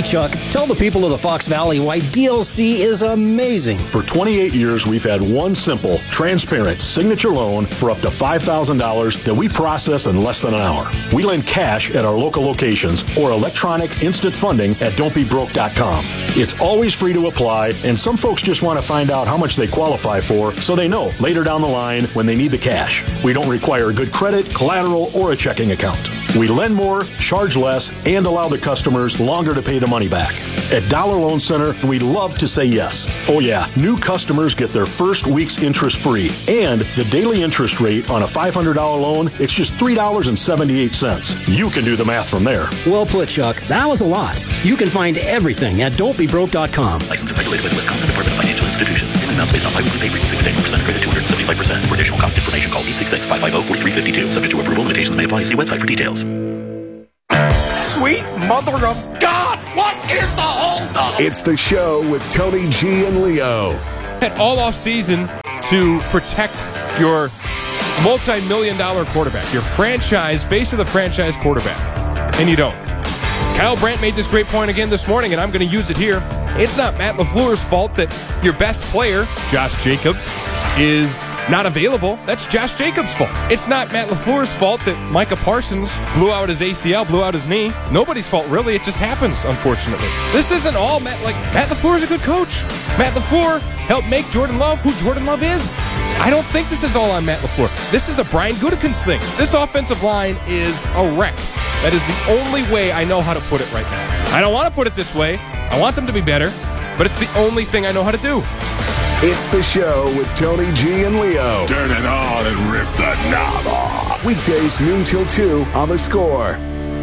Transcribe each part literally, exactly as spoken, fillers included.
Hey, Chuck, tell the people of the Fox Valley why D L C is amazing. For twenty-eight years, we've had one simple, transparent signature loan for up to five thousand dollars that we process in less than an hour. We lend cash at our local locations or electronic instant funding at don't be broke dot com. It's always free to apply, and some folks just want to find out how much they qualify for so they know later down the line when they need the cash. We don't require good credit, collateral, or a checking account. We lend more, charge less, and allow the customers longer to pay the money back. At Dollar Loan Center, we love to say yes. Oh yeah, new customers get their first week's interest free, and the daily interest rate on a five hundred dollars loan, it's just three dollars and seventy-eight cents. You can do the math from there. Well put, Chuck. That was a lot. You can find everything at don't be broke dot com. Licensed and regulated by the Wisconsin Department of Financial Institutions. Payment amounts based on biweekly pay frequency with annual percent credit two hundred seventy-five percent. For additional cost information, call eight six six, five five zero, four three five two. Subject to approval, limitations may apply. See website for details. Sweet mother of God, what is the holdup? It's the show with Tony G and Leo. Had all off season to protect your multi-million dollar quarterback, your franchise, base of the franchise quarterback, and you don't. Kyle Brandt made this great point again this morning, and I'm going to use it here. It's not Matt LaFleur's fault that your best player, Josh Jacobs, is not available. That's Josh Jacobs' fault. It's not Matt LaFleur's fault that Micah Parsons blew out his A C L, blew out his knee. Nobody's fault, really. It just happens, unfortunately. This isn't all Matt. Like, Matt LaFleur is a good coach. Matt LaFleur helped make Jordan Love who Jordan Love is. I don't think this is all on Matt LaFleur. This is a Brian Gutekunst thing. This offensive line is a wreck. That is the only way I know how to put it right now. I don't want to put it this way. I want them to be better, but it's the only thing I know how to do. It's the show with Tony G and Leo. Turn it on and rip the knob off. Weekdays noon till two on The Score.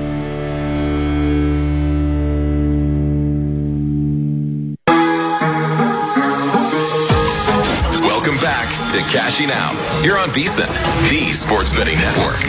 Welcome back to Cashing Out here on VSiN, the Sports Betting Network.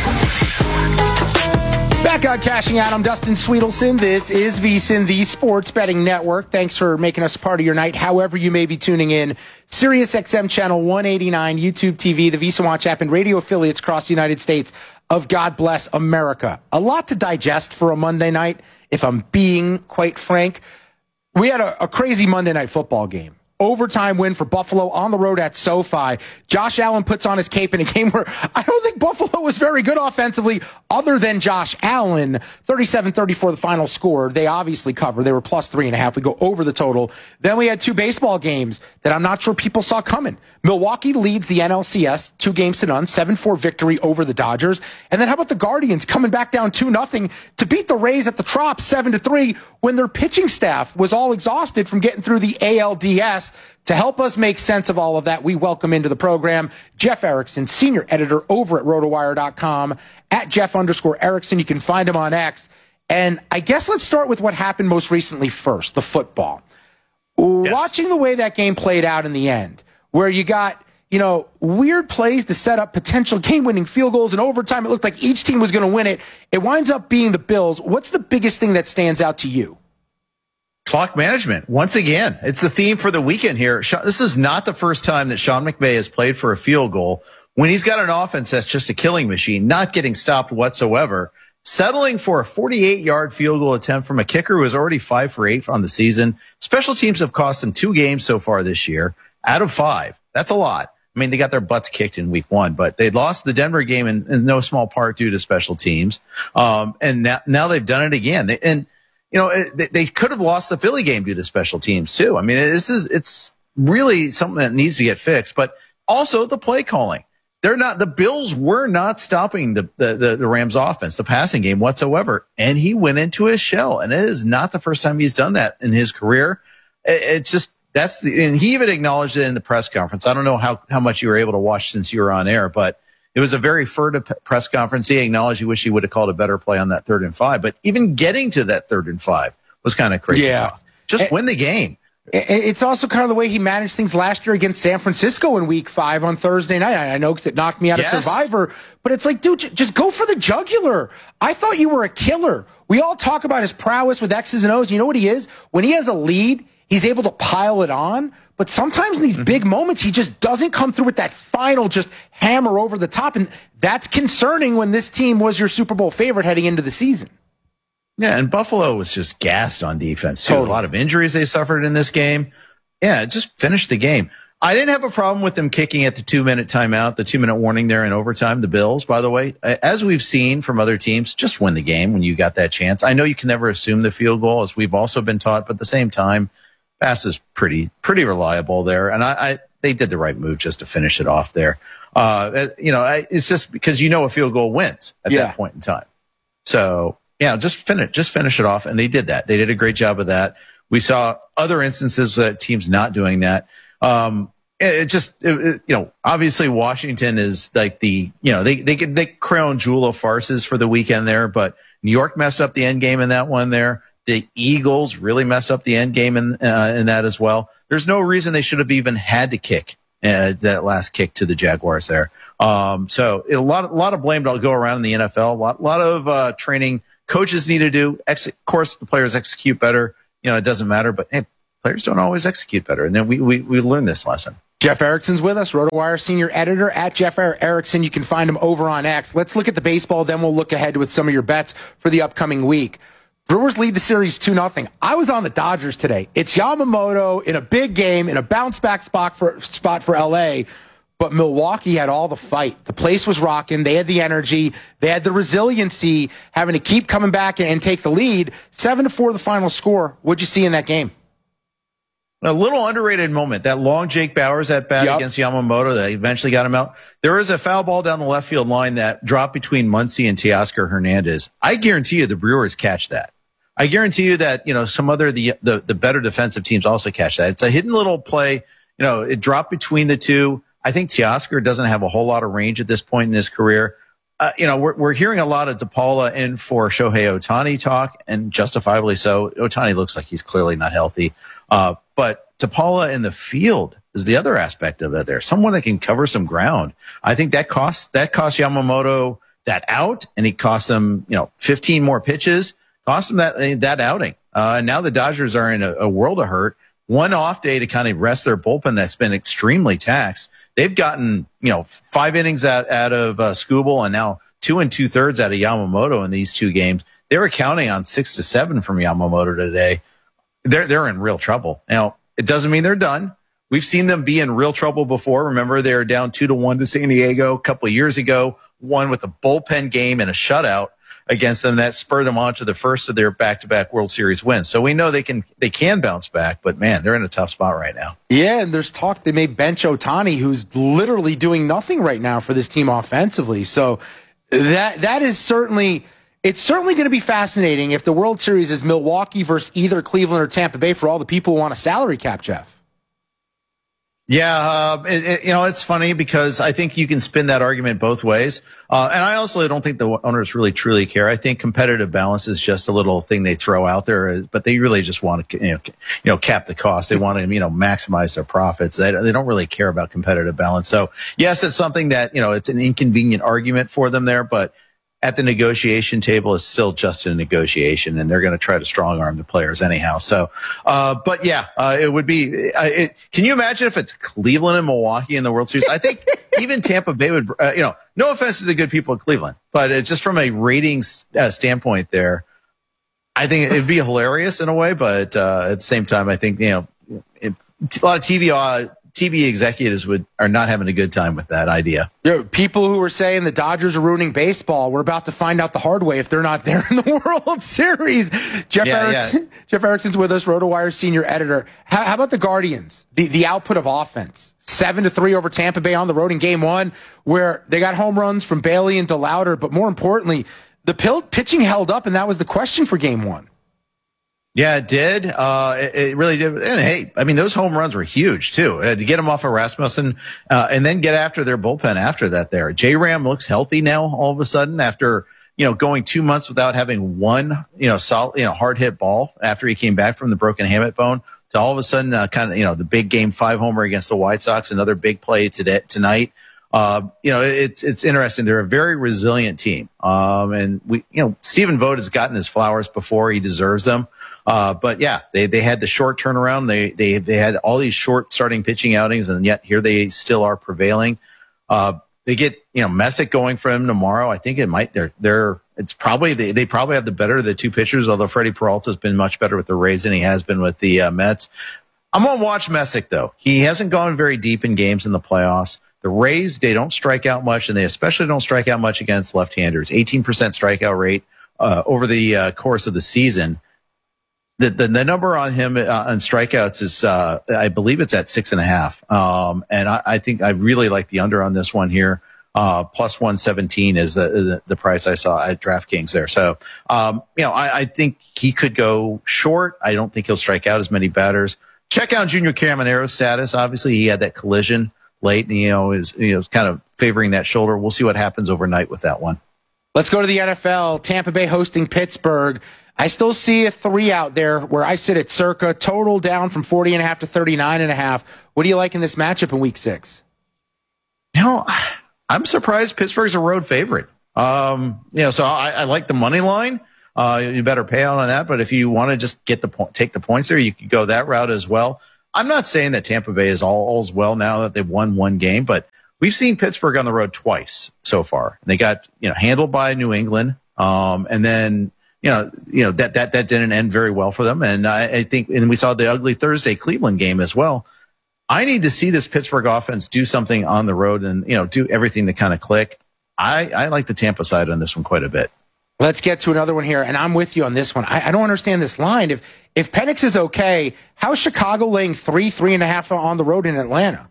Back on Cashing Out, I'm Dustin Sweetelson. This is VSiN, the Sports Betting Network. Thanks for making us part of your night, however you may be tuning in. Sirius X M Channel one eighty-nine, YouTube T V, the VSiN Watch app, and radio affiliates across the United States of God Bless America. A lot to digest for a Monday night, if I'm being quite frank. We had a, a crazy Monday night football game. Overtime win for Buffalo on the road at SoFi. Josh Allen puts on his cape in a game where I don't think Buffalo was very good offensively other than Josh Allen. thirty-seven thirty-four the final score. They obviously cover. They were plus three and a half. We go over the total. Then we had two baseball games that I'm not sure people saw coming. Milwaukee leads the N L C S two games to none, seven four victory over the Dodgers. And then how about the Guardians coming back down two nothing to beat the Rays at the Trop seven to three when their pitching staff was all exhausted from getting through the A L D S. To help us make sense of all of that, we welcome into the program Jeff Erickson, senior editor over at rotowire dot com, at Jeff underscore Erickson. You can find him on X. And I guess let's start with what happened most recently first, the football. Yes. Watching the way that game played out in the end, where you got, you know, weird plays to set up potential game-winning field goals in overtime. It looked like each team was going to win it. It winds up being the Bills. What's the biggest thing that stands out to you? Clock management. Once again, it's the theme for the weekend here. This is not the first time that Sean McVay has played for a field goal when he's got an offense that's just a killing machine, not getting stopped whatsoever, settling for a forty-eight yard field goal attempt from a kicker who is already five for eight on the season. Special teams have cost him two games so far this year out of five. That's a lot. I mean, they got their butts kicked in week one, but they lost the Denver game in, in no small part due to special teams. Um, and now, now they've done it again. They, and, You know, they could have lost the Philly game due to special teams too. I mean, this is, it's really something that needs to get fixed, but also the play calling. They're not, the Bills were not stopping the, the, the, the Rams offense, the passing game whatsoever. And he went into his shell, and it is not the first time he's done that in his career. It's just, that's the, and he even acknowledged it in the press conference. I don't know how, how much you were able to watch since you were on air, but it was a very furtive press conference. He acknowledged he wished he would have called a better play on that third and five. But even getting to that third and five was kind of crazy. Yeah. Just it, win the game. It's also kind of the way he managed things last year against San Francisco in week five on Thursday night. I know because it knocked me out yes. of Survivor. But it's like, dude, just go for the jugular. I thought you were a killer. We all talk about his prowess with X's and O's. You know what he is? When he has a lead, he's able to pile it on. But sometimes in these mm-hmm. big moments, he just doesn't come through with that final just hammer over the top. And that's concerning when this team was your Super Bowl favorite heading into the season. Yeah, and Buffalo was just gassed on defense, too. Totally. A lot of injuries they suffered in this game. Yeah, just finished the game. I didn't have a problem with them kicking at the two-minute timeout, the two-minute warning there in overtime. The Bills, by the way, as we've seen from other teams, just win the game when you got that chance. I know you can never assume the field goal, as we've also been taught, but at the same time, pass is pretty pretty reliable there. And I, I they did the right move just to finish it off there. Uh, you know, I, it's just because you know a field goal wins at Yeah. that point in time. So, yeah, just finish, just finish it off. And they did that. They did a great job of that. We saw other instances that teams not doing that. Um, it, it just, it, it, you know, obviously Washington is like the, you know, they, they could, they crown jewel of farces for the weekend there, but New York messed up the end game in that one there. The Eagles really messed up the end game in, uh, in that as well. There's no reason they should have even had to kick uh, that last kick to the Jaguars there. Um, so a lot, a lot of blame to go around in the N F L. A lot, lot of uh, training coaches need to do. Ex- of course, the players execute better. You know, it doesn't matter, but hey, players don't always execute better. And then we, we, we learned this lesson. Jeff Erickson's with us, RotoWire senior editor at Jeff Erickson. You can find him over on X. Let's look at the baseball, then we'll look ahead with some of your bets for the upcoming week. Brewers lead the series two nothing. I was on the Dodgers today. It's Yamamoto in a big game, in a bounce-back spot for, spot for L A, but Milwaukee had all the fight. The place was rocking. They had the energy. They had the resiliency, having to keep coming back and take the lead. Seven to four, the final score. What'd you see in that game? A little underrated moment. That long Jake Bauers at bat Yep. against Yamamoto that eventually got him out. There was a foul ball down the left field line that dropped between Muncy and Teoscar Hernandez. I guarantee you the Brewers catch that. I guarantee you that, you know, some other, the, the, the better defensive teams also catch that. It's a hidden little play. You know, it dropped between the two. I think Teoscar doesn't have a whole lot of range at this point in his career. Uh, you know, we're, we're hearing a lot of DePaula in for Shohei Ohtani talk, and justifiably so. Ohtani looks like he's clearly not healthy. Uh, but DePaula in the field is the other aspect of it there. Someone that can cover some ground. I think that costs, that costs Yamamoto that out, and he cost them, you know, fifteen more pitches, cost him that, that outing. Uh, and now the Dodgers are in a, a world of hurt. One off day to kind of rest their bullpen that's been extremely taxed. They've gotten, you know, five innings out, out of uh, Skubal and now two and two thirds out of Yamamoto in these two games. They were counting on six to seven from Yamamoto today. They're, they're in real trouble. Now, it doesn't mean they're done. We've seen them be in real trouble before. Remember, they were down two to one to San Diego a couple of years ago, won with a bullpen game and a shutout against them. That spurred them on to the first of their back-to-back World Series wins. So we know they can they can bounce back, but man, they're in a tough spot right now. Yeah, and there's talk they may bench Ohtani, who's literally doing nothing right now for this team offensively. So that that is certainly it's certainly going to be fascinating if the World Series is Milwaukee versus either Cleveland or Tampa Bay for all the people who want a salary cap, Jeff. Yeah, uh, it, it, you know, it's funny because I think you can spin that argument both ways. Uh, and I also don't think the owners really truly care. I think competitive balance is just a little thing they throw out there, but they really just want to, you know, you know, cap the cost. They want to, you know, maximize their profits. They, they don't really care about competitive balance. So yes, it's something that, you know, it's an inconvenient argument for them there, but at the negotiation table is still just a negotiation, and they're going to try to strong arm the players anyhow. So, uh, but yeah, uh, it would be, uh, it, can you imagine if it's Cleveland and Milwaukee in the World Series? I think even Tampa Bay would, uh, you know, no offense to the good people of Cleveland, but it's just from a ratings uh, standpoint there, I think it'd be hilarious in a way, but, uh, at the same time, I think, you know, it, a lot of T V, uh, T V executives would are not having a good time with that idea. You know, people who were saying the Dodgers are ruining baseball, we're about to find out the hard way if they're not there in the World Series. Jeff, yeah, Erickson, yeah. Jeff Erickson's with us, RotoWire senior editor. How, how about the Guardians? The the output of offense. Seven to three over Tampa Bay on the road in game one, where they got home runs from Bailey and DeLauder, but more importantly, the pitching held up, and that was the question for game one. Yeah, it did. Uh, it, it really did. And hey, I mean, those home runs were huge too. Uh, to get them off of Rasmussen, uh, and then get after their bullpen after that there. J-Ram looks healthy now all of a sudden after, you know, going two months without having one, you know, solid, you know, hard hit ball after he came back from the broken hamate bone to all of a sudden, uh, kind of, you know, the big game five homer against the White Sox, another big play today, tonight. Uh, you know, it's, it's interesting. They're a very resilient team. Um, and we, you know, Stephen Vogt has gotten his flowers before. He deserves them. Uh, but yeah, they, they had the short turnaround. They, they, they had all these short starting pitching outings, and yet here they still are prevailing. Uh, they get, you know, Messick going for him tomorrow. I think it might, they're, they're, it's probably they, they probably have the better of the two pitchers, although Freddie Peralta's been much better with the Rays than he has been with the uh, Mets. I'm going to watch Messick, though. He hasn't gone very deep in games in the playoffs. The Rays, they don't strike out much, and they especially don't strike out much against left-handers. eighteen percent strikeout rate uh, over the uh, course of the season. The, the, the number on him uh, on strikeouts is, uh, I believe it's at six and a half. Um, and I, I think I really like the under on this one here. Uh, plus one seventeen is the, the, the price I saw at DraftKings there. So, um, you know, I, I think he could go short. I don't think he'll strike out as many batters. Check out Junior Camaro's status. Obviously, he had that collision late, and, you know, is, you know, kind of favoring that shoulder. We'll see what happens overnight with that one. Let's go to the N F L. Tampa Bay hosting Pittsburgh. I still see a three out there where I sit at circa. Total down from forty and a half to thirty-nine and a half. What do you like in this matchup in week six? You know, I'm surprised Pittsburgh's a road favorite. Um, you know, so I, I like the money line. Uh, you better pay out on that. But if you want to just get the point, take the points there, you could go that route as well. I'm not saying that Tampa Bay is all all's well now that they've won one game, but we've seen Pittsburgh on the road twice so far. They got, you know, handled by New England. Um, and then, you know, you know, that, that, that didn't end very well for them. And I, I think, and we saw the ugly Thursday Cleveland game as well. I need to see this Pittsburgh offense do something on the road and, you know, do everything to kind of click. I, I like the Tampa side on this one quite a bit. Let's get to another one here, and I'm with you on this one. I, I don't understand this line. If if Penix is okay, how is Chicago laying three, three and a half on the road in Atlanta?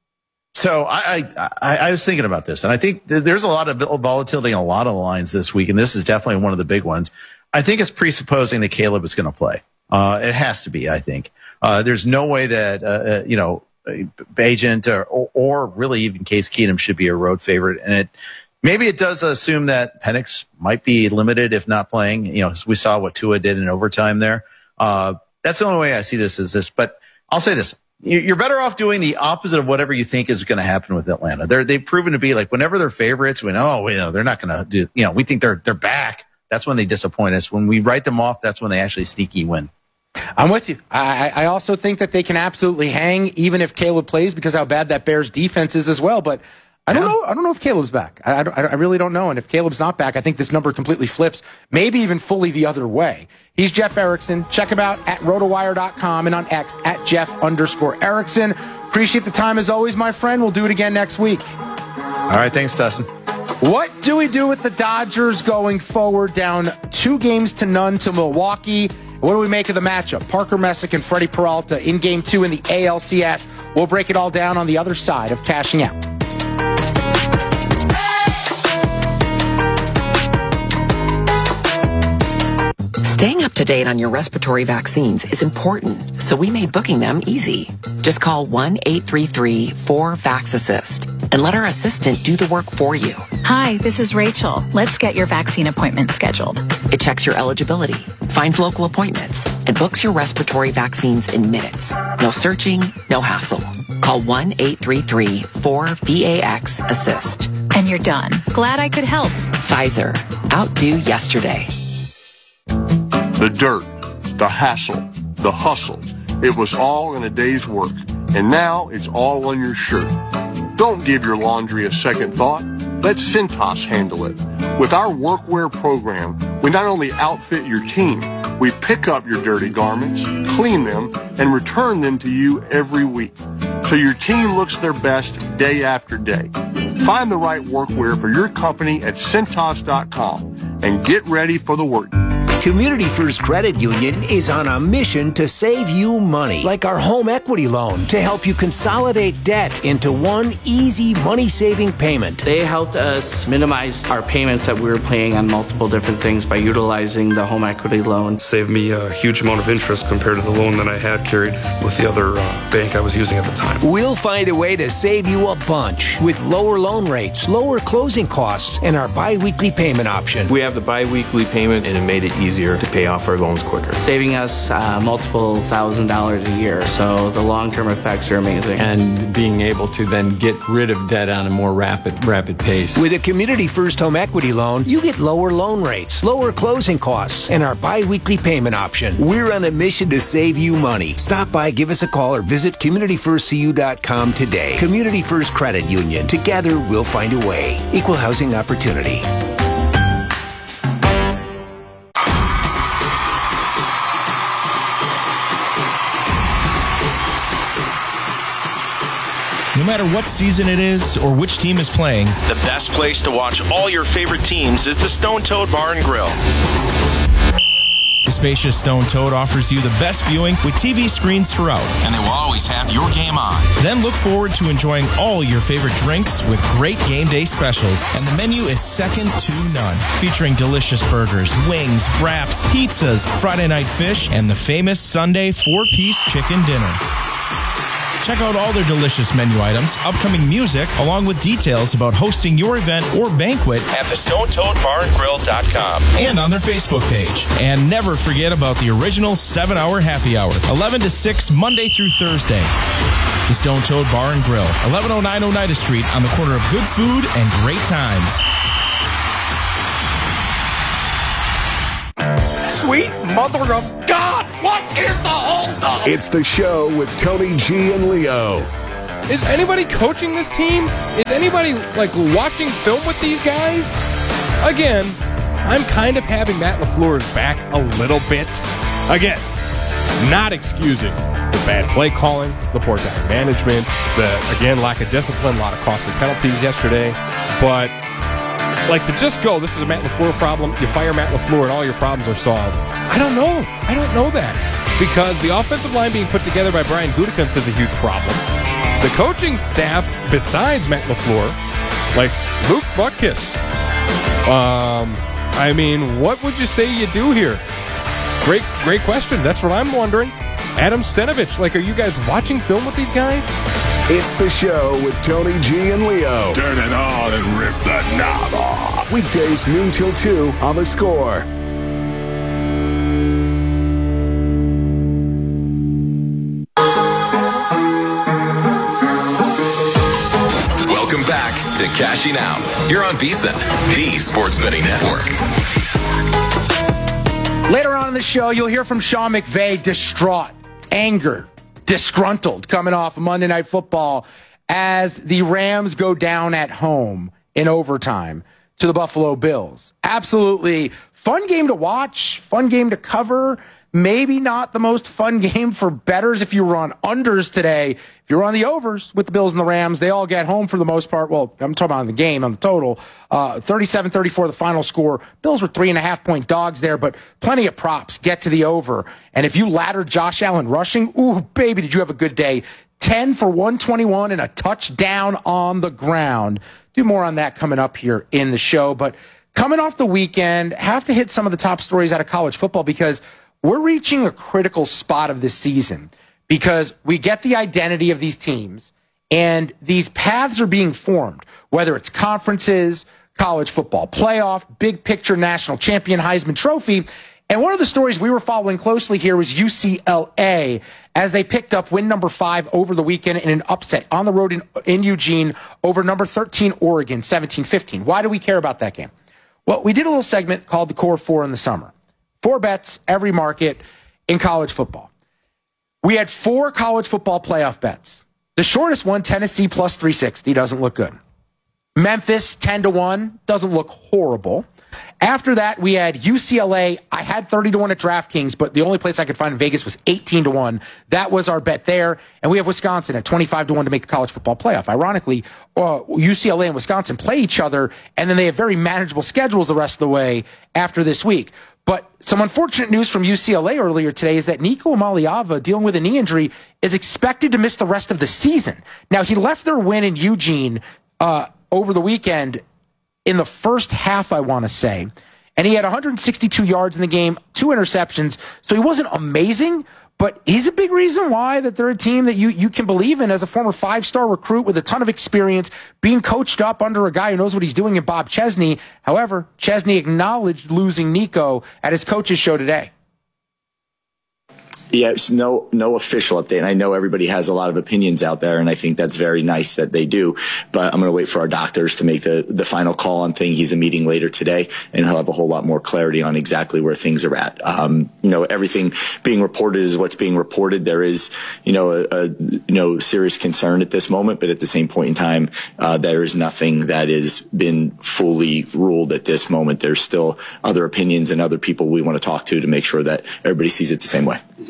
So I, I I was thinking about this, and I think th- there's a lot of volatility in a lot of lines this week, and this is definitely one of the big ones. I think it's presupposing that Caleb is going to play. Uh, it has to be, I think. Uh, there's no way that, uh, uh, you know, Bagent or, or, or really even Case Keenum should be a road favorite, and it maybe it does assume that Penix might be limited if not playing. You know, we saw what Tua did in overtime there. Uh, that's the only way I see this is this. But I'll say this. You're better off doing the opposite of whatever you think is going to happen with Atlanta. They're, they've proven to be like whenever they're favorites, we know, you know they're not going to do, you know, we think they're they're back. That's when they disappoint us. When we write them off, that's when they actually sneaky win. I'm with you. I, I also think that they can absolutely hang even if Caleb plays because how bad that Bears defense is as well. But I don't know. I don't know if Caleb's back. I, I, I really don't know. And if Caleb's not back, I think this number completely flips, maybe even fully the other way. He's Jeff Erickson. Check him out at rotowire dot com and on X at Jeff underscore Erickson. Appreciate the time as always, my friend. We'll do it again next week. All right. Thanks, Dustin. What do we do with the Dodgers going forward down two games to none to Milwaukee? What do we make of the matchup? Parker Messick and Freddie Peralta in game two in the A L C S. We'll break it all down on the other side of Cashing Out. Staying up to date on your respiratory vaccines is important, so we made booking them easy. Just call one eight three three four VAX-ASSIST and let our assistant do the work for you. Hi, this is Rachel. Let's get your vaccine appointment scheduled. It checks your eligibility, finds local appointments, and books your respiratory vaccines in minutes. No searching, no hassle. Call one eight three three four VAX-ASSIST. And you're done. Glad I could help. Pfizer. Outdo yesterday. The dirt, the hassle, the hustle. It was all in a day's work, and now it's all on your shirt. Don't give your laundry a second thought. Let Cintas handle it. With our workwear program, we not only outfit your team, we pick up your dirty garments, clean them, and return them to you every week. So your team looks their best day after day. Find the right workwear for your company at Cintas dot com and get ready for the work. Community First Credit Union is on a mission to save you money, like our home equity loan, to help you consolidate debt into one easy money-saving payment. They helped us minimize our payments that we were paying on multiple different things by utilizing the home equity loan. Saved me a huge amount of interest compared to the loan that I had carried with the other uh, bank I was using at the time. We'll find a way to save you a bunch with lower loan rates, lower closing costs, and our bi-weekly payment option. We have the bi-weekly payment, and it made it easier to pay off our loans quicker. Saving us uh, multiple thousand dollars a year, so the long-term effects are amazing. And being able to then get rid of debt on a more rapid rapid pace. With a Community First home equity loan, you get lower loan rates, lower closing costs, and our bi-weekly payment option. We're on a mission to save you money. Stop by, give us a call, or visit community first c u dot com today. Community First Credit Union. Together, we'll find a way. Equal housing opportunity. No matter what season it is or which team is playing, the best place to watch all your favorite teams is the Stone Toad Bar and Grill. The spacious Stone Toad offers you the best viewing with T V screens throughout. And they will always have your game on. Then look forward to enjoying all your favorite drinks with great game day specials. And the menu is second to none. Featuring delicious burgers, wings, wraps, pizzas, Friday night fish, and the famous Sunday four-piece chicken dinner. Check out all their delicious menu items, upcoming music, along with details about hosting your event or banquet at the stone toad bar and grill dot com and on their Facebook page. And never forget about the original seven hour happy hour, eleven to six, Monday through Thursday. The Stone Toad Bar and Grill, eleven oh nine Oneida Street, on the corner of good food and great times. Sweet mother of God, what is the holdup? It's the show with Tony G and Leo. Is anybody coaching this team? Is anybody, like, watching film with these guys? Again, I'm kind of having Matt LaFleur's back a little bit. Again, not excusing the bad play calling, the poor time management, the, again, lack of discipline, a lot of costly penalties yesterday. But, like, to just go, this is a Matt LaFleur problem, you fire Matt LaFleur and all your problems are solved. I don't know. I don't know that. Because the offensive line being put together by Brian Gutekunst is a huge problem. The coaching staff, besides Matt LaFleur, like Luke Butkus, um, I mean, what would you say you do here? Great, great question. That's what I'm wondering. Adam Stenavich, like, are you guys watching film with these guys? It's the show with Tony G and Leo. Turn it on and rip the knob off. Weekdays noon till two on The Score. Welcome back to Cashing Out here on VSiN, the Sports Betting Network. Later on in the show, you'll hear from Sean McVay, distraught, angered, disgruntled, coming off Monday Night Football as the Rams go down at home in overtime to the Buffalo Bills. Absolutely fun game to watch, fun game to cover. Maybe not the most fun game for bettors if you were on unders today. If you're on the overs with the Bills and the Rams, they all get home for the most part. Well, I'm talking about the game, on the total. Uh, thirty-seven thirty-four, the final score. Bills were three and a half point dogs there, but plenty of props get to the over. And if you ladder Josh Allen rushing, ooh, baby, did you have a good day. ten for one twenty-one and a touchdown on the ground. Do more on that coming up here in the show. But coming off the weekend, have to hit some of the top stories out of college football because we're reaching a critical spot of this season because we get the identity of these teams and these paths are being formed, whether it's conferences, college football playoff, big picture national champion, Heisman Trophy. And one of the stories we were following closely here was U C L A as they picked up win number five over the weekend in an upset on the road in, in Eugene over number thirteen Oregon, seventeen fifteen. Why do we care about that game? Well, we did a little segment called the Core Four in the summer. Four bets, every market in college football. We had four college football playoff bets. The shortest one, Tennessee plus three sixty, doesn't look good. Memphis, ten to one, doesn't look horrible. After that, we had U C L A. I had thirty to one at DraftKings, but the only place I could find in Vegas was eighteen to one. That was our bet there. And we have Wisconsin at twenty-five to one to make the college football playoff. Ironically, uh, U C L A and Wisconsin play each other, and then they have very manageable schedules the rest of the way after this week. But some unfortunate news from U C L A earlier today is that Nico Amaliava, dealing with a knee injury, is expected to miss the rest of the season. Now, he left their win in Eugene uh, over the weekend in the first half, I want to say. And he had one hundred sixty-two yards in the game, two interceptions. So he wasn't amazing, but he's a big reason why that they're a team that you, you can believe in as a former five-star recruit with a ton of experience, being coached up under a guy who knows what he's doing in Bob Chesney. However, Chesney acknowledged losing Nico at his coach's show today. Yeah, it's no no official update. And I know everybody has a lot of opinions out there, and I think that's very nice that they do. But I'm going to wait for our doctors to make the, the final call on things. He's a meeting later today, and he'll have a whole lot more clarity on exactly where things are at. Um, you know, everything being reported is what's being reported. There is, you know, a, a you know serious concern at this moment, but at the same point in time, uh, there is nothing that has been fully ruled at this moment. There's still other opinions and other people we want to talk to to make sure that everybody sees it the same way. Is there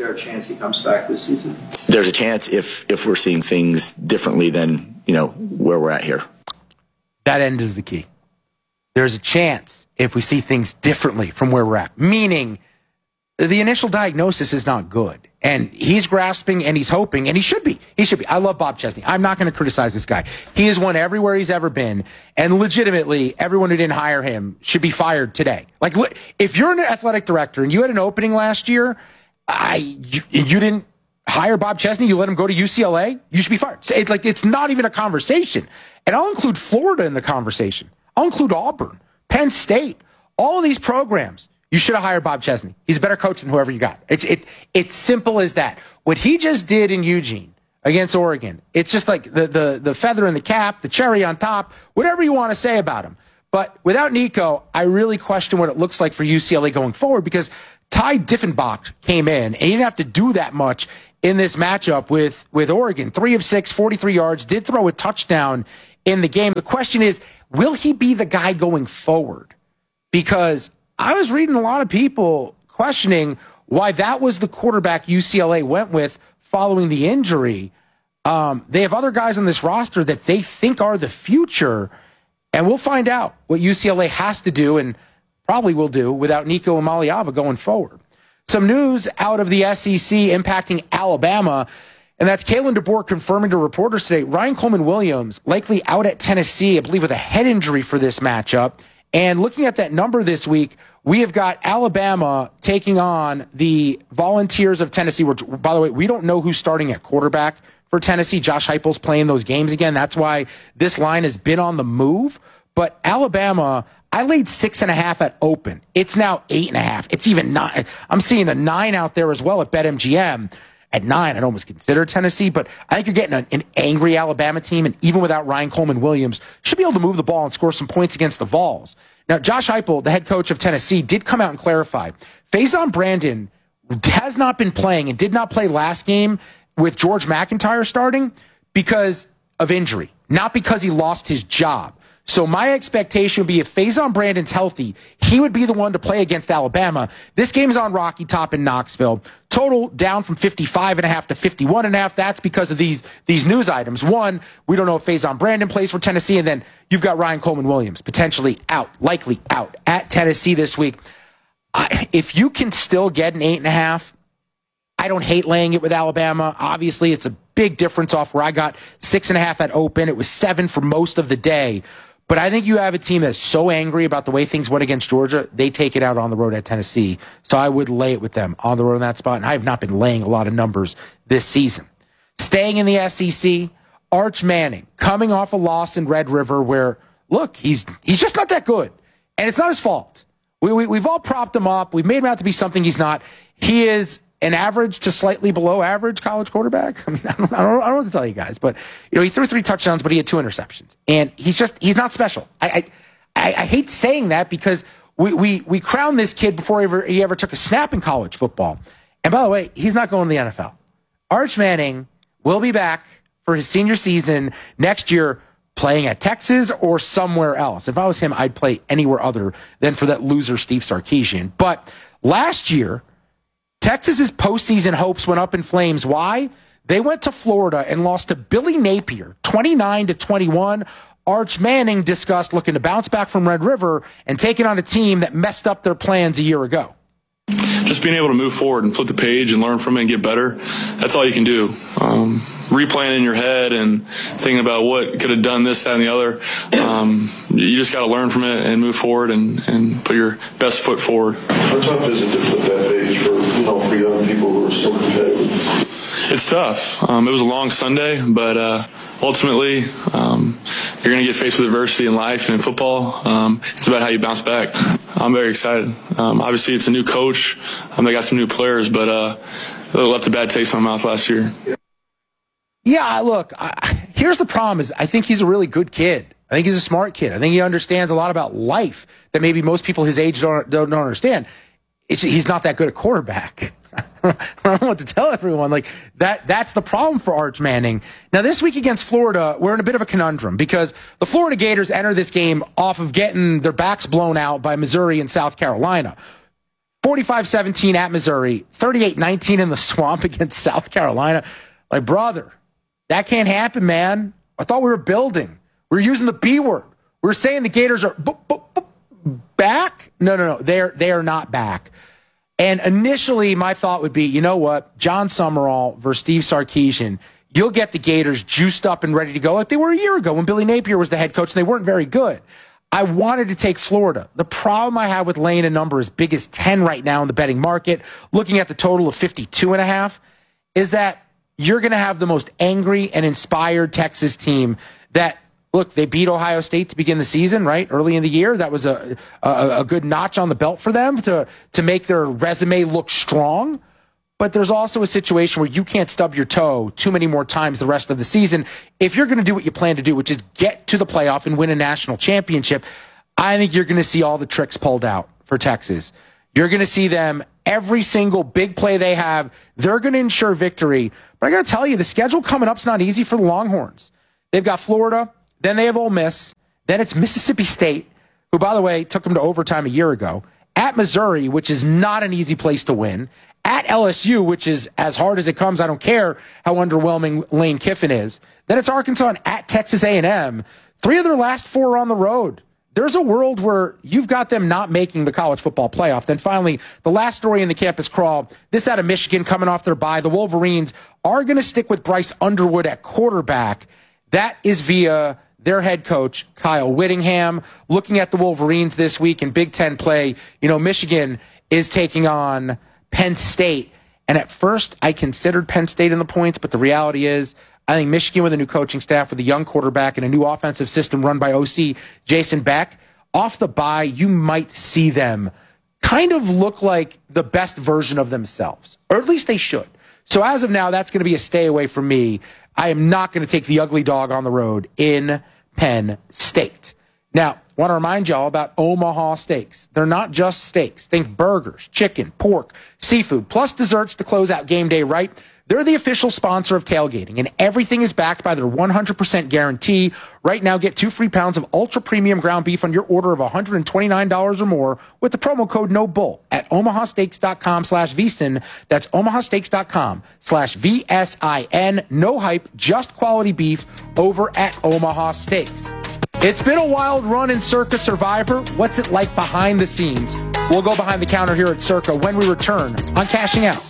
there a chance he comes back this season? There's a chance if if we're seeing things differently than, you know, where we're at here. That end is the key. There's a chance if we see things differently from where we're at. Meaning, the initial diagnosis is not good. And he's grasping and he's hoping, and he should be. He should be. I love Bob Chesney. I'm not going to criticize this guy. He has won everywhere he's ever been. And legitimately, everyone who didn't hire him should be fired today. Like, if you're an athletic director and you had an opening last year, I you, you didn't hire Bob Chesney, you let him go to U C L A, you should be fired. It's like, it's not even a conversation. And I'll include Florida in the conversation. I'll include Auburn, Penn State, all of these programs. You should have hired Bob Chesney. He's a better coach than whoever you got. It's it it's simple as that. What he just did in Eugene against Oregon, it's just like the the the feather in the cap, the cherry on top, whatever you want to say about him. But without Nico, I really question what it looks like for U C L A going forward, because Ty Diffenbach came in and he didn't have to do that much in this matchup with with Oregon. Three of six, forty-three yards, did throw a touchdown in the game. The question is, will he be the guy going forward? Because I was reading a lot of people questioning why that was the quarterback U C L A went with following the injury. Um, they have other guys on this roster that they think are the future, and we'll find out what U C L A has to do and probably will do without Nico Amaliava going forward. Some news out of the S E C impacting Alabama, and that's Kalen DeBoer confirming to reporters today Ryan Coleman Williams likely out at Tennessee, I believe with a head injury for this matchup. And looking at that number this week, we have got Alabama taking on the Volunteers of Tennessee, which, by the way, we don't know who's starting at quarterback for Tennessee. Josh Heupel's playing those games again. That's why this line has been on the move. But Alabama, I laid six and a half at open. It's now eight and a half. It's even nine. I'm seeing a nine out there as well at BetMGM. At nine, I'd almost consider Tennessee, but I think you're getting an, an angry Alabama team, and even without Ryan Coleman Williams, should be able to move the ball and score some points against the Vols. Now, Josh Heupel, the head coach of Tennessee, did come out and clarify. Faison Brandon has not been playing and did not play last game with George McIntyre starting because of injury, not because he lost his job. So my expectation would be if Faison Brandon's healthy, he would be the one to play against Alabama. This game is on Rocky Top in Knoxville. Total down from fifty-five and a half to fifty-one and a half. That's because of these these news items. One, we don't know if Faison Brandon plays for Tennessee, and then you've got Ryan Coleman Williams potentially out, likely out at Tennessee this week. I, if you can still get an eight and a half, I don't hate laying it with Alabama. Obviously, it's a big difference off where I got six and a half at open. It was seven for most of the day. But I think you have a team that's so angry about the way things went against Georgia, they take it out on the road at Tennessee. So I would lay it with them on the road in that spot. And I have not been laying a lot of numbers this season. Staying in the S E C, Arch Manning, coming off a loss in Red River where, look, he's he's just not that good. And it's not his fault. We, we, we've all propped him up. We've made him out to be something he's not. He is an average to slightly below average college quarterback. I mean, I don't, I don't, I don't know what to tell you guys, but you know, he threw three touchdowns, but he had two interceptions, and he's just he's not special. I I, I hate saying that because we we we crowned this kid before he ever he ever took a snap in college football. And by the way, he's not going to the N F L. Arch Manning will be back for his senior season next year, playing at Texas or somewhere else. If I was him, I'd play anywhere other than for that loser Steve Sarkisian. But last year, Texas's postseason hopes went up in flames. Why? They went to Florida and lost to Billy Napier, twenty-nine to twenty-one. Arch Manning discussed looking to bounce back from Red River and taking on a team that messed up their plans a year ago. Just being able to move forward and flip the page and learn from it and get better, that's all you can do. Um, replaying in your head and thinking about what could have done this, that, and the other, um, you just got to learn from it and move forward and, and put your best foot forward. How tough is it to flip that page for, you know, for young people who are so competitive? It's tough. Um, it was a long Sunday, but uh, ultimately um, you're going to get faced with adversity in life and in football. Um, it's about how you bounce back. I'm very excited. Um, obviously, it's a new coach. Um, they got some new players, but uh, they left a bad taste in my mouth last year. Yeah, look, I, here's the problem is I think he's a really good kid. I think he's a smart kid. I think he understands a lot about life that maybe most people his age don't, don't, don't understand. It's, he's not that good at quarterback. I don't know what to tell everyone. Like that, that's the problem for Arch Manning. Now, this week against Florida, we're in a bit of a conundrum because the Florida Gators enter this game off of getting their backs blown out by Missouri and South Carolina. forty-five seventeen at Missouri, thirty-eight nineteen in the swamp against South Carolina. Like, brother, that can't happen, man. I thought we were building. We were using the B word. We were saying the Gators are b- b- b- back. No, no, no. They're, they are not back. And initially, my thought would be, you know what? John Summerall versus Steve Sarkisian, you'll get the Gators juiced up and ready to go like they were a year ago when Billy Napier was the head coach and they weren't very good. I wanted to take Florida. The problem I have with laying a number as big as ten right now in the betting market, looking at the total of fifty-two and a half, is that you're going to have the most angry and inspired Texas team that, look, they beat Ohio State to begin the season, right? Early in the year. That was a, a, a good notch on the belt for them to, to make their resume look strong. But there's also a situation where you can't stub your toe too many more times the rest of the season. If you're going to do what you plan to do, which is get to the playoff and win a national championship, I think you're going to see all the tricks pulled out for Texas. You're going to see them, every single big play they have, they're going to ensure victory. But I got to tell you, the schedule coming up is not easy for the Longhorns. They've got Florida, then they have Ole Miss, then it's Mississippi State, who, by the way, took them to overtime a year ago, at Missouri, which is not an easy place to win, at L S U, which is as hard as it comes. I don't care how underwhelming Lane Kiffin is. Then it's Arkansas and at Texas A and M. Three of their last four are on the road. There's a world where you've got them not making the college football playoff. Then finally, the last story in the campus crawl, this out of Michigan coming off their bye. The Wolverines are going to stick with Bryce Underwood at quarterback. That is via their head coach, Kyle Whittingham. Looking at the Wolverines this week in Big Ten play, you know, Michigan is taking on Penn State. And at first, I considered Penn State in the points, but the reality is, I think Michigan with a new coaching staff, with a young quarterback and a new offensive system run by O C Jason Beck, off the bye, you might see them kind of look like the best version of themselves, or at least they should. So as of now, that's going to be a stay away from me. I am not going to take the ugly dog on the road in Penn State. Now, I want to remind y'all about Omaha Steaks. They're not just steaks. Think burgers, chicken, pork, seafood, plus desserts to close out game day right. They're the official sponsor of tailgating, and everything is backed by their one hundred percent guarantee. Right now, get two free pounds of ultra-premium ground beef on your order of one hundred twenty-nine dollars or more with the promo code NOBULL at omahasteaks.com slash VSIN. That's omahasteaks.com slash V S I N. No hype, just quality beef over at Omaha Steaks. It's been a wild run in Circa Survivor. What's it like behind the scenes? We'll go behind the counter here at Circa when we return on Cashing Out.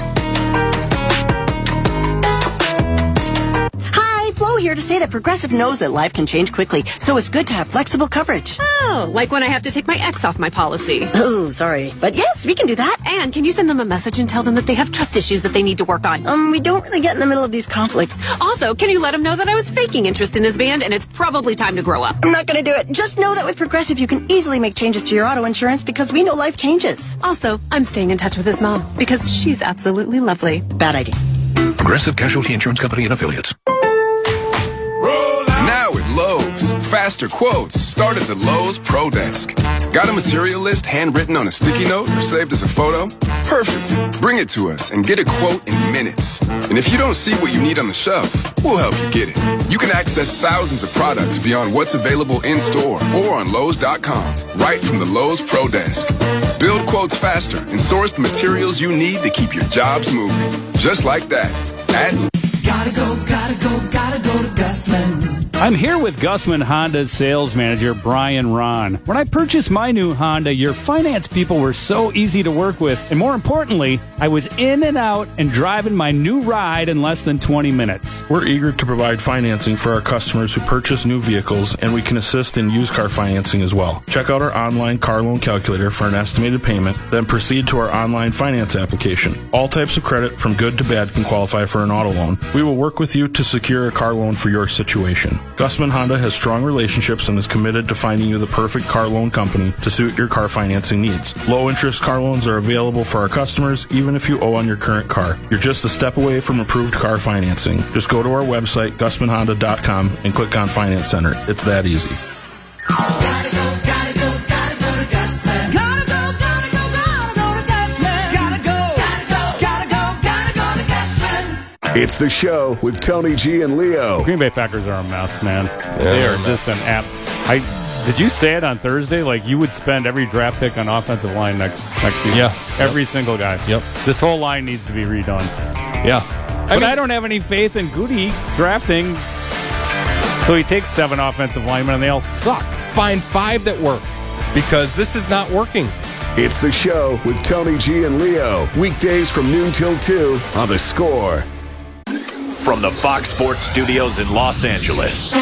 Flo here to say that Progressive knows that life can change quickly, so it's good to have flexible coverage. Oh, like when I have to take my ex off my policy. Oh, sorry. But yes, we can do that. And can you send them a message and tell them that they have trust issues that they need to work on? Um, we don't really get in the middle of these conflicts. Also, can you let them know that I was faking interest in his band and it's probably time to grow up? I'm not going to do it. Just know that with Progressive, you can easily make changes to your auto insurance because we know life changes. Also, I'm staying in touch with his mom because she's absolutely lovely. Bad idea. Progressive Casualty Insurance Company and Affiliates. Now at Lowe's, faster quotes start at the Lowe's Pro Desk. Got a material list handwritten on a sticky note or saved as a photo? Perfect. Bring it to us and get a quote in minutes. And if you don't see what you need on the shelf, we'll help you get it. You can access thousands of products beyond what's available in store or on Lowe's dot com, right from the Lowe's Pro Desk. Build quotes faster and source the materials you need to keep your jobs moving. Just like that. At Gotta go, gotta go, gotta go to Gusman. I'm here with Gusman Honda's sales manager, Brian Ron. When I purchased my new Honda, your finance people were so easy to work with. And more importantly, I was in and out and driving my new ride in less than twenty minutes. We're eager to provide financing for our customers who purchase new vehicles, and we can assist in used car financing as well. Check out our online car loan calculator for an estimated payment, then proceed to our online finance application. All types of credit, from good to bad, can qualify for an auto loan. We will work with you to secure a car loan for your situation. Gusman Honda has strong relationships and is committed to finding you the perfect car loan company to suit your car financing needs. Low interest car loans are available for our customers, even if you owe on your current car. You're just a step away from approved car financing. Just go to our website, gusman honda dot com, and click on Finance Center. It's that easy. It's the show with Tony G and Leo. Green Bay Packers are a mess, man. Yeah, they are just an app. I Did you say it on Thursday? Like you would spend every draft pick on offensive line next next season? Yeah. Every yep. single guy. Yep. This whole line needs to be redone. Yeah. I but mean, I don't have any faith in Goody drafting. So he takes seven offensive linemen and they all suck. Find five that work because this is not working. It's The Show with Tony G and Leo. Weekdays from noon till two on The Score. From the Fox Sports Studios in Los Angeles,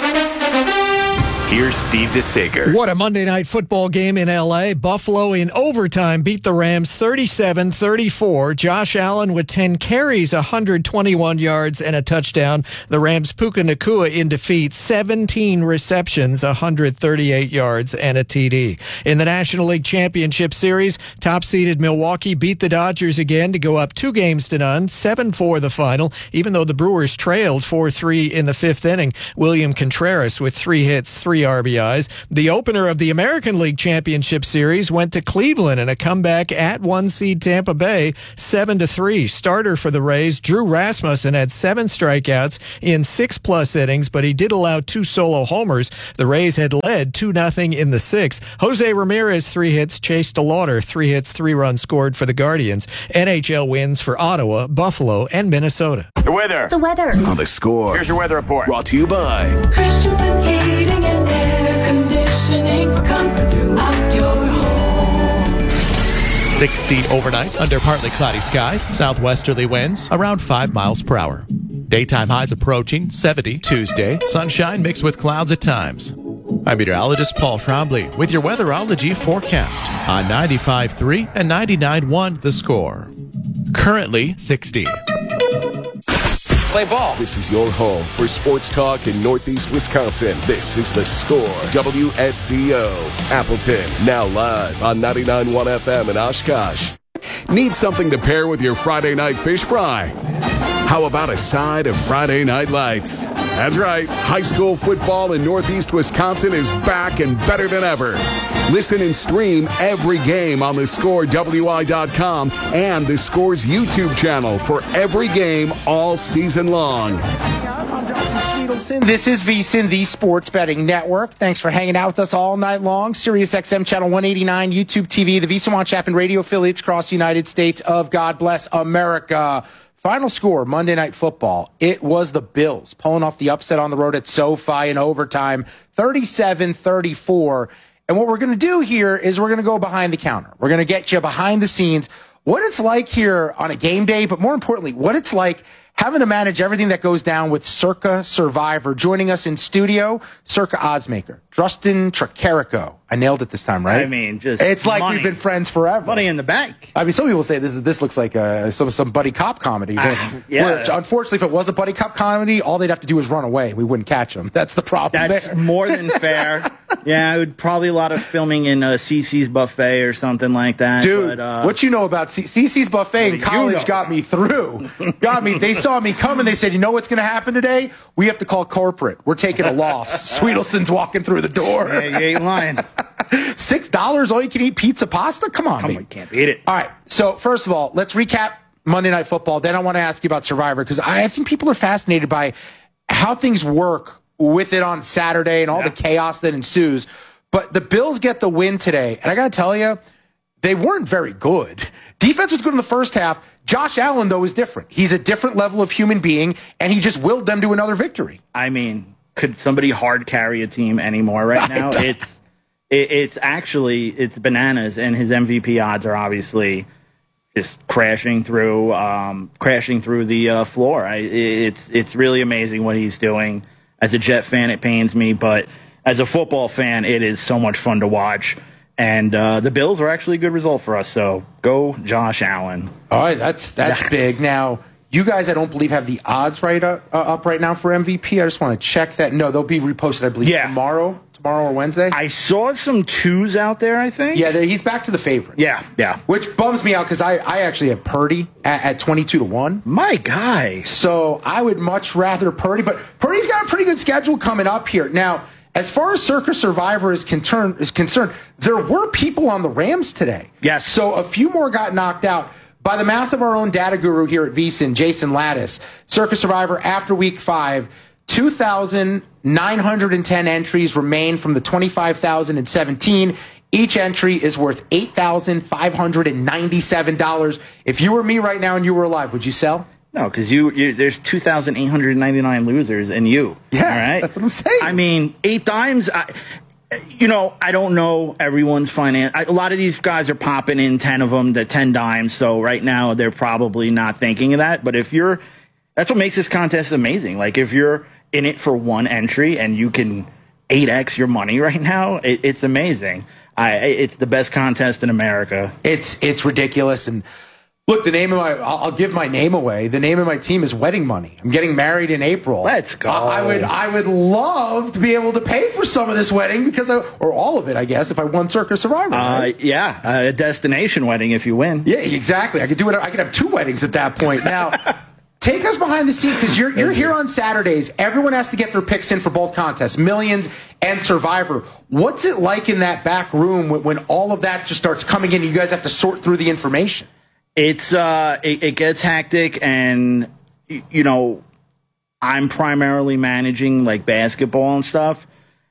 here's Steve DeSager. What a Monday Night Football game in L A. Buffalo in overtime beat the Rams thirty-seven thirty-four. Josh Allen with ten carries, one hundred twenty-one yards and a touchdown. The Rams' Puka Nacua in defeat, seventeen receptions, one hundred thirty-eight yards and a T D. In the National League Championship Series, top-seeded Milwaukee beat the Dodgers again to go up two games to none, seven four the final, even though the Brewers trailed four three in the fifth inning. William Contreras with three hits, three R B Is. The opener of the American League Championship Series went to Cleveland in a comeback at one seed Tampa Bay, seven to three. Starter for the Rays, Drew Rasmussen, had seven strikeouts in six plus innings, but he did allow two solo homers. The Rays had led two nothing in the sixth. Jose Ramirez, three hits. Chase DeLauder, three hits, three runs scored for the Guardians. N H L wins for Ottawa, Buffalo, and Minnesota. The weather. The weather. On The Score. Here's your weather report. Brought to you by Christensen Heating and Air Conditioning for comfort throughout your home. sixty overnight under partly cloudy skies. Southwesterly winds around five miles per hour. Daytime highs approaching seventy Tuesday. Sunshine mixed with clouds at times. I'm meteorologist Paul Trombley with your weatherology forecast on ninety-five point three and ninety-nine point one The Score. Currently sixty. Play ball. This is your home for sports talk in Northeast Wisconsin. This is The Score. W S C O. Appleton. Now live on ninety-nine point one F M in Oshkosh. Need something to pair with your Friday night fish fry? How about a side of Friday Night Lights? That's right. High school football in Northeast Wisconsin is back and better than ever. Listen and stream every game on the score W I dot com and the Score's YouTube channel for every game all season long. This is VSiN, the Sports Betting Network. Thanks for hanging out with us all night long. Sirius X M Channel one eighty-nine, YouTube T V, the VSiN Watch app, and radio affiliates across the United States of God Bless America. Final score, Monday Night Football. It was the Bills pulling off the upset on the road at SoFi in overtime, thirty-seven thirty-four. And what we're going to do here is we're going to go behind the counter. We're going to get you behind the scenes, what it's like here on a game day, but more importantly, what it's like having to manage everything that goes down with Circa Survivor. Joining us in studio, Circa oddsmaker, Justin Tricarico. I nailed it this time, right? I mean, just it's like money. We've been friends forever. Money in the bank. I mean, some people say this is this looks like uh, some some buddy cop comedy. Uh, yeah. Which, unfortunately, if it was a buddy cop comedy, all they'd have to do is run away. We wouldn't catch them. That's the problem. That's there. more than fair. Yeah, it would probably a lot of filming in uh, C C's Buffet or something like that. Dude, but, uh, what you know about C- CC's Buffet in college you know? got me through. Got me. They saw me coming. They said, you know what's going to happen today? We have to call corporate. We're taking a loss. Sweetelson's walking through the door. Yeah, you ain't lying. Six dollars all you can eat pizza pasta? Come on, Come on, can't beat it. All right. So first of all, let's recap Monday Night Football. Then I want to ask you about Survivor because I think people are fascinated by how things work with it on Saturday and all yeah. the chaos that ensues. But the Bills get the win today, and I got to tell you, they weren't very good. Defense was good in the first half. Josh Allen, though, is different. He's a different level of human being, and he just willed them to another victory. I mean, could somebody hard carry a team anymore right now? It's it, it's actually it's bananas, and his M V P odds are obviously just crashing through um, crashing through the uh, floor. I, it's it's really amazing what he's doing. As a Jet fan, it pains me, but as a football fan, it is so much fun to watch. And uh, the Bills are actually a good result for us. So go Josh Allen. All right, that's that's big. Now, you guys, I don't believe, have the odds right up, uh, up right now for M V P. I just want to check that. No, they'll be reposted, I believe, yeah. tomorrow. Tomorrow or Wednesday. I saw some twos out there, I think. Yeah, he's back to the favorite. Yeah, yeah. Which bums me out because I, I actually have Purdy at, at twenty-two to one. My guy. So I would much rather Purdy. But Purdy's got a pretty good schedule coming up here. Now, as far as Circa Survivor is concerned, is concerned, there were people on the Rams today. Yes. So a few more got knocked out. By the math of our own data guru here at VSiN, Jason Lattis, Circa Survivor after week five, two thousand nine hundred ten entries remain from the twenty-five thousand seventeen. Each entry is worth eight thousand five hundred ninety-seven dollars. If you were me right now and you were alive, would you sell? No, because you, you there's two thousand eight hundred ninety-nine losers and you. Yes, all right? That's what I'm saying. I mean, eight dimes, I, you know, I don't know everyone's finance. I, a lot of these guys are popping in ten of them, the ten dimes. So right now they're probably not thinking of that. But if you're, that's what makes this contest amazing. Like if you're in it for one entry and you can eight X your money right now, it, it's amazing. I, it's the best contest in America. It's it's ridiculous. And look, the name of my I'll, I'll give my name away. The name of my team is Wedding Money. I'm getting married in April. Let's go. I, I would I would love to be able to pay for some of this wedding because I, or all of it, I guess, if I won Circa Survivor. Right? Uh, yeah, a destination wedding if you win. Yeah, exactly. I could do it. I could have two weddings at that point. Now, take us behind the scenes because you're you're here on Saturdays. Everyone has to get their picks in for both contests, Millions and Survivor. What's it like in that back room when, when all of that just starts coming in? You guys have to sort through the information. It's uh, it, it gets hectic, and you know, I'm primarily managing like basketball and stuff,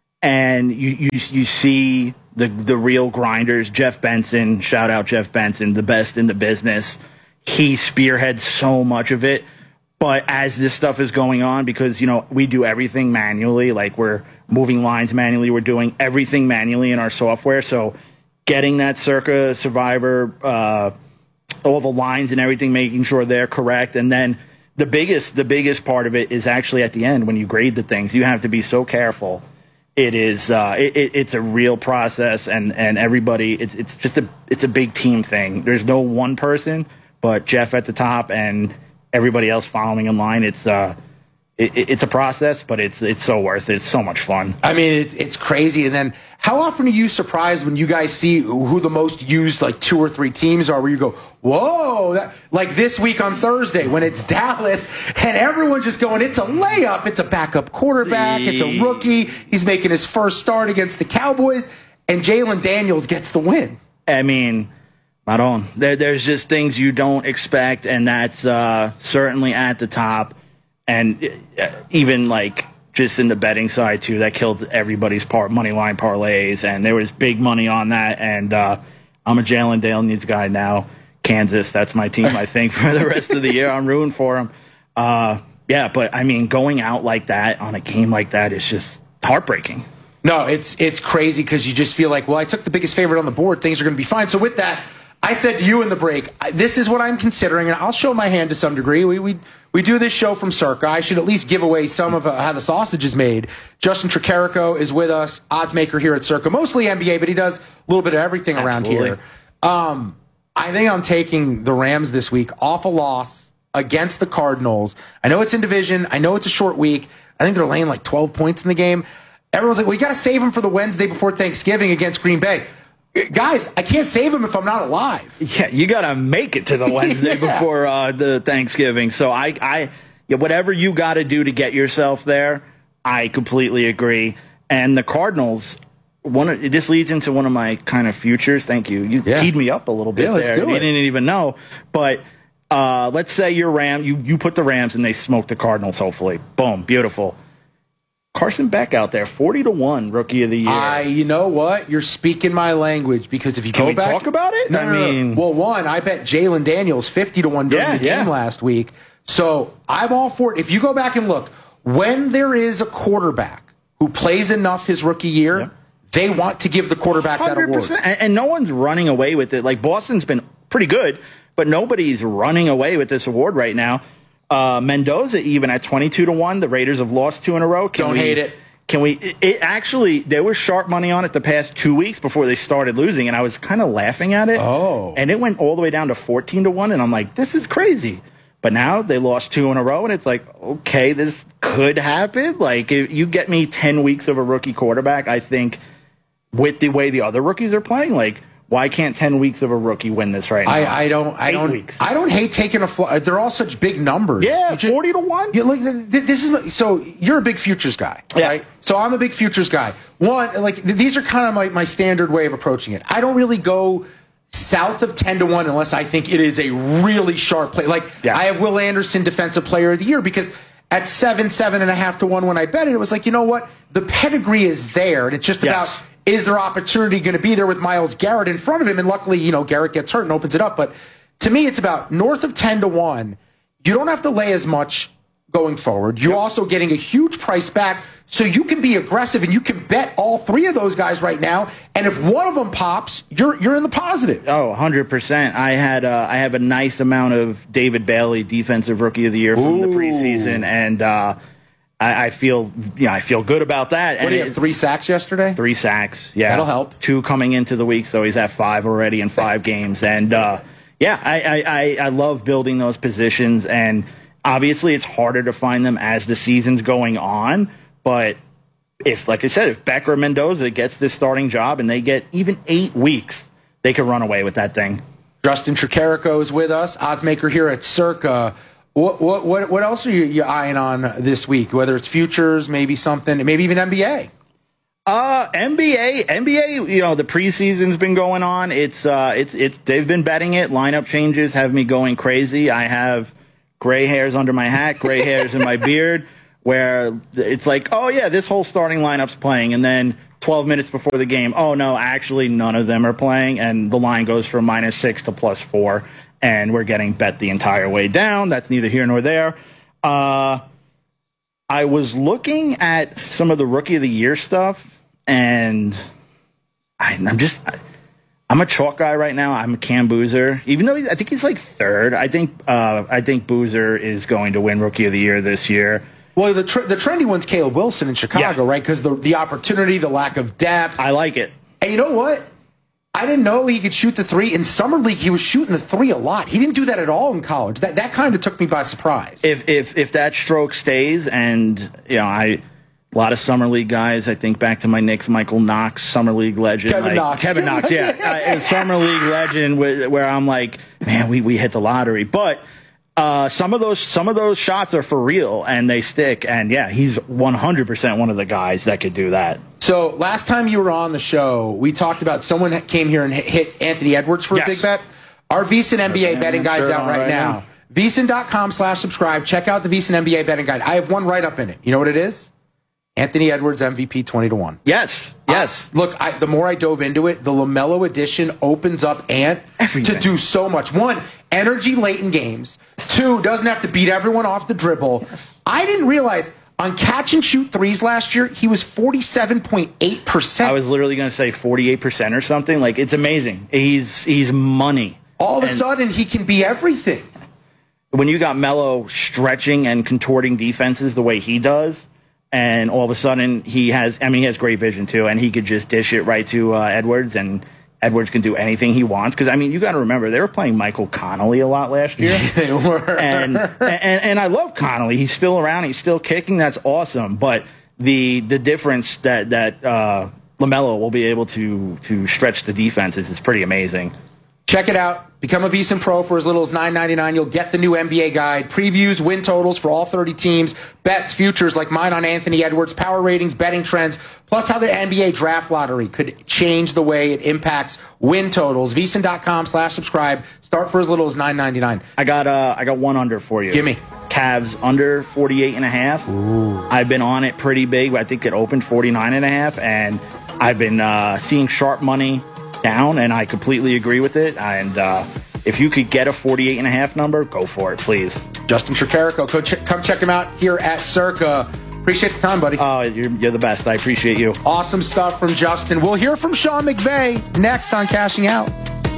and you you you see the the real grinders. Jeff Benson, shout out Jeff Benson, the best in the business. He spearheads so much of it. But as this stuff is going on, because, you know, we do everything manually, like we're moving lines manually, we're doing everything manually in our software. So getting that Circa Survivor, uh, all the lines and everything, making sure they're correct. And then the biggest, the biggest part of it is actually at the end when you grade the things. You have to be so careful. It is, uh, it, it, it's a real process, and, and everybody, it's, it's just a, it's a big team thing. There's no one person, but Jeff at the top and everybody else following in line. It's uh, it, it's a process, but it's it's so worth it. It's so much fun. I mean, it's it's crazy. And then, how often are you surprised when you guys see who the most used like two or three teams are? Where you go, whoa! That, like this week on Thursday when it's Dallas and everyone's just going, it's a layup. It's a backup quarterback. It's a rookie. He's making his first start against the Cowboys, and Jalen Daniels gets the win. I mean. Not on. There, there's just things you don't expect, and that's uh, certainly at the top. And uh, even like just in the betting side too, that killed everybody's part money line parlays, and there was big money on that. And uh, I'm a Jalen Daniels guy now. Kansas, that's my team. I think for the rest of the year, I'm rooting for them. Uh, yeah, but I mean, going out like that on a game like that is just heartbreaking. No, it's it's crazy because you just feel like, well, I took the biggest favorite on the board. Things are going to be fine. So with that, I said to you in the break, this is what I'm considering, and I'll show my hand to some degree. We we we do this show from Circa. I should at least give away some of uh, how the sausage is made. Justin Tricarico is with us, odds maker here at Circa, mostly N B A, but he does a little bit of everything around Absolutely. here. Um, I think I'm taking the Rams this week off a loss against the Cardinals. I know it's in division. I know it's a short week. I think they're laying like twelve points in the game. Everyone's like, well, you got to save them for the Wednesday before Thanksgiving against Green Bay. Guys, I can't save him if I'm not alive. Yeah, you got to make it to the Wednesday yeah. before uh, the Thanksgiving. So I, I, yeah, whatever you got to do to get yourself there, I completely agree. And the Cardinals, one of, this leads into one of my kind of futures. Thank you. You yeah. teed me up a little bit yeah, let's there. Do you it. didn't even know, but uh, let's say you're Ram, you you put the Rams and they smoke the Cardinals. Hopefully, boom, beautiful. Carson Beck out there, forty to one, rookie of the year. I, you know what? You're speaking my language because if you Can go we back, talk about it? No, I no, no. mean, well, one, I bet Jalen Daniels fifty to one during yeah, the game yeah. last week. So I'm all for it. If you go back and look, when there is a quarterback who plays enough his rookie year, yep. they want to give the quarterback one hundred percent. That award. And, and no one's running away with it. Like Boston's been pretty good, but nobody's running away with this award right now. Uh, Mendoza even at twenty-two to one. The Raiders have lost two in a row. Can Don't we, hate it. Can we? It, it actually, there was sharp money on it the past two weeks before they started losing, and I was kind of laughing at it. Oh. And it went all the way down to fourteen to one, and I'm like, this is crazy. But now they lost two in a row, and it's like, okay, this could happen. Like, if you get me ten weeks of a rookie quarterback, I think with the way the other rookies are playing, like, why can't ten weeks of a rookie win this right now? I, I don't. I Eight don't. Weeks. I don't hate taking a. Fl- they're all such big numbers. Yeah, just, forty to one. You like this is so. You're a big futures guy, yeah. right? So I'm a big futures guy. One, like these are kind of my my standard way of approaching it. I don't really go south of ten to one unless I think it is a really sharp play. Like yeah. I have Will Anderson, defensive player of the year, because at seven, seven and a half to one when I bet it. It was like, you know what? The pedigree is there, and it's just Yes. about, is there opportunity going to be there with Myles Garrett in front of him? And luckily, you know, Garrett gets hurt and opens it up. But to me, it's about north of ten to one. You don't have to lay as much going forward. You're also getting a huge price back, so you can be aggressive and you can bet all three of those guys right now. And if one of them pops, you're you're in the positive. Oh, one hundred percent. I had uh, I have a nice amount of David Bailey, Defensive Rookie of the Year from Ooh. the preseason, and uh, I, I feel yeah I feel good about that. What and do you have, three sacks yesterday? Three sacks, yeah. That'll help. Two coming into the week, so he's at five already in five games. And uh, yeah, I, I, I, I love building those positions, and obviously it's harder to find them as the season's going on, but if, like I said, if Becker Mendoza gets this starting job and they get even eight weeks, they could run away with that thing. Justin Tricarico is with us, oddsmaker here at Circa. What what what, what else are you, you eyeing on this week? Whether it's futures, maybe something, maybe even N B A. Uh, N B A, N B A. You know, the preseason's been going on. It's uh, it's it's they've been betting it. Lineup changes have me going crazy. I have gray hairs under my hat, gray hairs in my beard, where it's like, oh yeah, this whole starting lineup's playing, and then twelve minutes before the game, oh no, actually none of them are playing, and the line goes from minus six to plus four, and we're getting bet the entire way down. That's neither here nor there. Uh, I was looking at some of the Rookie of the Year stuff, and I, I'm just, I'm a chalk guy right now. I'm a Cam Boozer, even though he's, I think he's like third. I think, uh, I think Boozer is going to win Rookie of the Year this year. Well, the tr- the trendy one's Caleb Wilson in Chicago, Yeah. right? Because the the opportunity, the lack of depth. I like it. And you know what? I didn't know he could shoot the three. In Summer League, he was shooting the three a lot. He didn't do that at all in college. That that kind of took me by surprise. If if if that stroke stays, and you know, I a lot of Summer League guys. I think back to my Knicks, Michael Knox, Summer League legend. Kevin like, Knox. Kevin Knox, yeah, uh, Summer League legend. Where, where I'm like, man, we we hit the lottery, but. Uh, some of those some of those shots are for real and they stick, and yeah, he's one hundred percent one of the guys that could do that. So last time you were on the show, we talked about someone that came here and hit Anthony Edwards for Yes. a big bet. Our VSiN N B A Okay, betting I'm guide's sure out on right, right now. now. VSiN.com slash subscribe. Check out the VSiN N B A betting guide. I have one write-up in it. You know what it is? Anthony Edwards M V P twenty to one. Yes, yes. Uh, look, I, the more I dove into it, the LaMelo edition opens up Ant Everything. to do so much. One, energy late in games. Two, doesn't have to beat everyone off the dribble. I didn't realize on catch and shoot threes last year, he was forty-seven point eight percent. I was literally going to say forty-eight percent or something. Like, it's amazing. He's he's money. All of a And sudden, he can be everything. when you got Melo stretching and contorting defenses the way he does, and all of a sudden he has, I mean, he has great vision too, and he could just dish it right to uh, Edwards, and Edwards can do anything he wants. Because, I mean, you got to remember, they were playing Michael Connolly a lot last year. Yeah, they were. And, and, and I love Connolly. He's still around. He's still kicking. That's awesome. But the the difference that, that uh, LaMelo will be able to, to stretch the defenses is pretty amazing. Check it out. Become a VSiN Pro for as little as nine ninety-nine. You'll get the new N B A guide, previews, win totals for all thirty teams, bets, futures like mine on Anthony Edwards, power ratings, betting trends, plus how the N B A draft lottery could change the way it impacts win totals. VSiN.com slash subscribe. Start for as little as nine ninety-nine. I got uh, I got one under for you. Give me. Cavs under forty-eight and a half. Ooh. I've been on it pretty big. I think it opened forty-nine and a half, and I've been uh, seeing sharp money down, and I completely agree with it. And uh, if you could get a forty-eight and a half number, go for it, please. Justin Tricarico, go ch- come check him out here at Circa. Appreciate the time, buddy. Oh, you're, you're the best. I appreciate you. Awesome stuff from Justin. We'll hear from Sean McVay next on Cashing Out.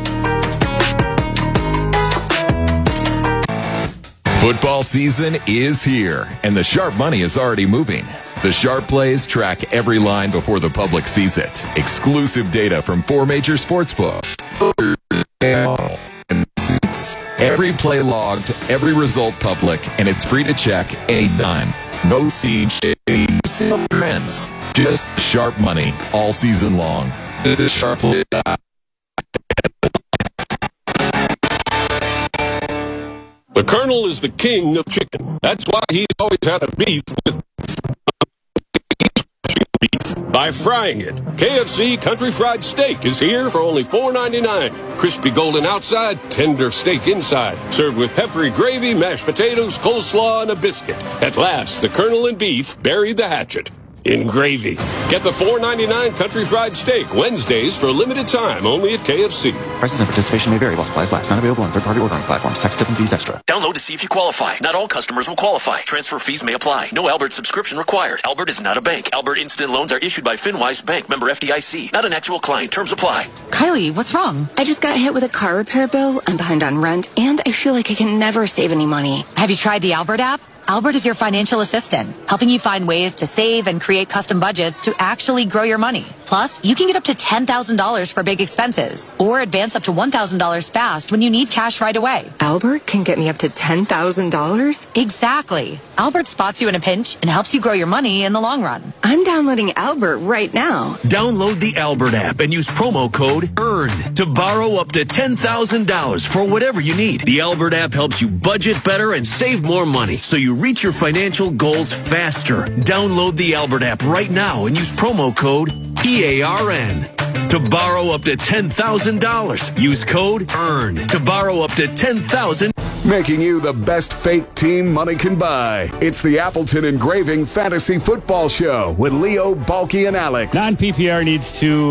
Football season is here, and the sharp money is already moving. The Sharp Plays track every line before the public sees it. Exclusive data from four major sports books. Every play logged, every result public, and it's free to check anytime. No siege, no trends. Just sharp money all season long. This is Sharp Play. The Colonel is the king of chicken. That's why he's always had a beef with beef. by frying it. K F C Country Fried Steak is here for only four ninety-nine. Crispy golden outside, tender steak inside. Served with peppery gravy, mashed potatoes, coleslaw, and a biscuit. At last, the Colonel and beef buried the hatchet in gravy. Get the four ninety-nine Country Fried Steak Wednesdays for a limited time only at K F C. Prices and participation may vary while supplies last. Not available on third-party ordering platforms. Tax, tip, and fees extra. Download to see if you qualify. Not all customers will qualify. Transfer fees may apply. No Albert subscription required. Albert is not a bank. Albert Instant Loans are issued by FinWise Bank, member F D I C. Not an actual client. Terms apply. Kylie, what's wrong? I just got hit with a car repair bill. I'm behind on rent, and I feel like I can never save any money. Have you tried the Albert app? Albert is your financial assistant, helping you find ways to save and create custom budgets to actually grow your money. Plus, you can get up to ten thousand dollars for big expenses, or advance up to one thousand dollars fast when you need cash right away. Albert can get me up to ten thousand dollars? Exactly. Albert spots you in a pinch and helps you grow your money in the long run. I'm downloading Albert right now. Download the Albert app and use promo code EARN to borrow up to ten thousand dollars for whatever you need. The Albert app helps you budget better and save more money, so you reach your financial goals faster. Download the Albert app right now and use promo code E A R N to borrow up to ten thousand dollars. Use code EARN to borrow up to ten thousand dollars. Making you the best fake team money can buy. It's the Appleton Engraving Fantasy Football Show with Leo, Balky, and Alex. Non-P P R needs to